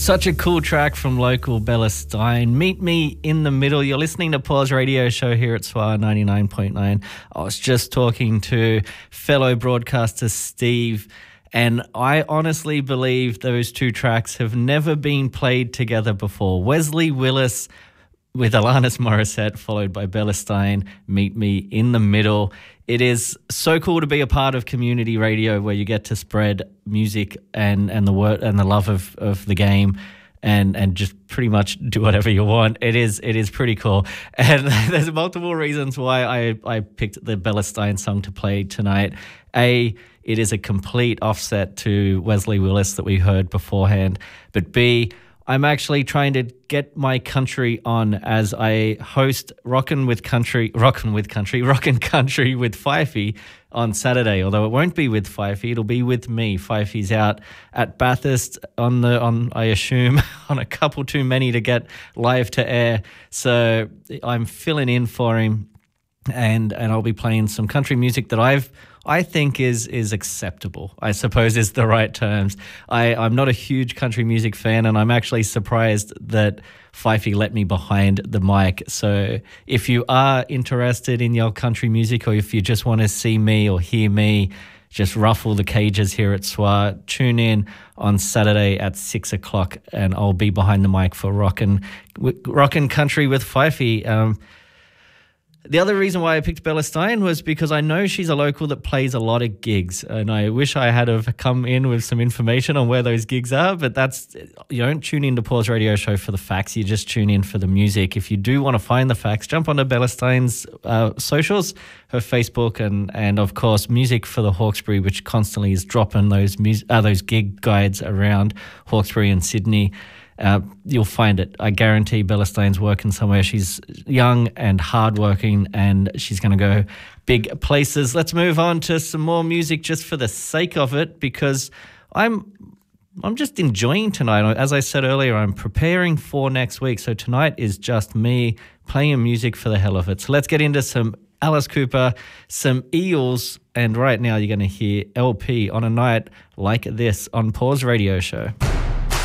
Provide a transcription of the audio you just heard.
Such a cool track from local Bella Stein. Meet Me in the Middle. You're listening to Paul's radio show here at SWR 99.9. I was just talking to fellow broadcaster Steve, and I honestly believe those two tracks have never been played together before. Wesley Willis with Alanis Morissette, followed by Bella Stein, Meet Me in the Middle. It is so cool to be a part of community radio where you get to spread music and the word and the love of the game and just pretty much do whatever you want. It is pretty cool. And there's multiple reasons why I picked the Bella Stein song to play tonight. A, it is a complete offset to Wesley Willis that we heard beforehand. But B, I'm actually trying to get my country on as I host Rockin' Country with Fifey on Saturday. Although it won't be with Fifey, it'll be with me. Fifey's out at Bathurst on I assume on a couple too many to get live to air. So I'm filling in for him, and I'll be playing some country music that I think is acceptable, I suppose is the right terms. I'm not a huge country music fan, and I'm actually surprised that Fifey let me behind the mic. So if you are interested in your country music, or if you just want to see me or hear me just ruffle the cages here at SWR, tune in on Saturday at 6 o'clock, and I'll be behind the mic for Rockin' Country with Fifey. The other reason why I picked Bella Stein was because I know she's a local that plays a lot of gigs, and I wish I had have come in with some information on where those gigs are, but you don't tune into Paul's radio show for the facts, you just tune in for the music. If you do want to find the facts, jump onto Bella Stein's socials, her Facebook, and of course Music for the Hawkesbury, which constantly is dropping those gig guides around Hawkesbury and Sydney. You'll find it. I guarantee Bella Stein's working somewhere. She's young and hardworking, and she's going to go big places. Let's move on to some more music just for the sake of it, because I'm just enjoying tonight. As I said earlier, I'm preparing for next week. So tonight is just me playing music for the hell of it. So let's get into some Alice Cooper, some Eels, and right now you're going to hear LP on a night like this on Paul's radio show.